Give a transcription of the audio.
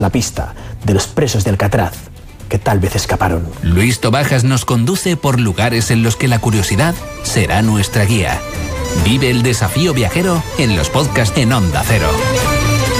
la pista de los presos de Alcatraz que tal vez escaparon. Luis Tobajas nos conduce por lugares en los que la curiosidad será nuestra guía. Vive el desafío viajero en los podcasts en Onda Cero.